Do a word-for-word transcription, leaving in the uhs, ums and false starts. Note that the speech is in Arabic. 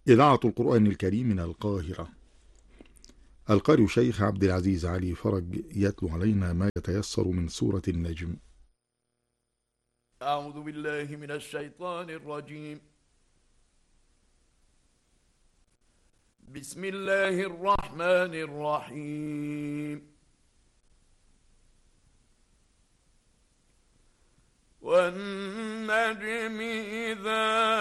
إذاعة القرآن الكريم من القاهرة. القارئ شيخ عبد العزيز علي فرج يتلو علينا ما يتيسر من سورة النجم. أعوذ بالله من الشيطان الرجيم. بسم الله الرحمن الرحيم. والنجم إذا